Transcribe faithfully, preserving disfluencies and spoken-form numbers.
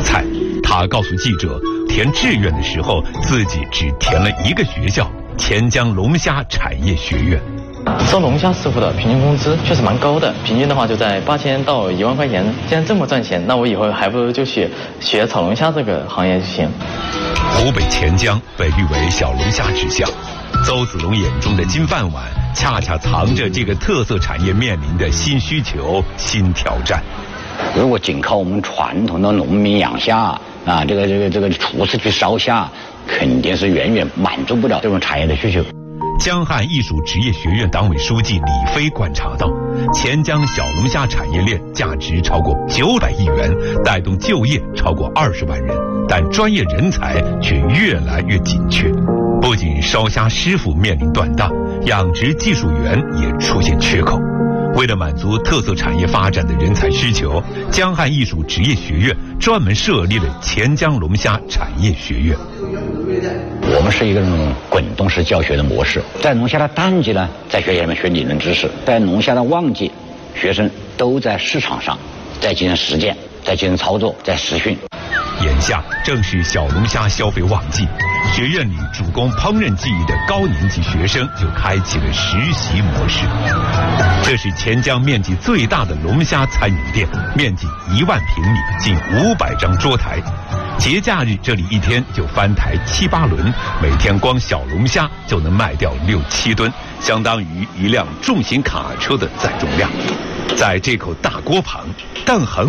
菜。他告诉记者，填志愿的时候自己只填了一个学校——钱江龙虾产业学院。 做龙虾师傅的平均工资确实蛮高的，平均的话就在八千到一万块钱。既然这么赚钱，那我以后还不如就学学炒龙虾这个行业就行。 湖北钱江被誉为小龙虾之乡，邹子龙眼中的金饭碗，恰恰藏着这个特色产业面临的新需求、新挑战。 如果仅靠我们传统的农民养虾啊，这个这个这个厨师去烧虾，肯定是远远满足不了这种产业的需求。 江汉艺术职业学院党委书记李飞观察到，钱江小龙虾产业链价值超过九百亿元，带动就业超过二十万人，但专业人才却越来越紧缺。不仅烧虾师傅面临断档，养殖技术员也出现缺口。为了满足特色产业发展的人才需求，江汉艺术职业学院专门设立了钱江龙虾产业学院。 我们是一个那种滚动式教学的模式，在龙虾的淡季呢，在学校里面学理论知识；在龙虾的旺季，学生都在市场上在进行实践，在进行操作，在实训。 眼下正是小龙虾消费旺季，学院里主攻烹饪技艺的高年级学生就开启了实习模式。这是钱江面积最大的龙虾餐饮店，面积一万平米，近五百张桌台。节假日这里一天就翻台七八轮，每天光小龙虾就能卖掉六七吨，相当于一辆重型卡车的载重量。在这口大锅旁，邓恒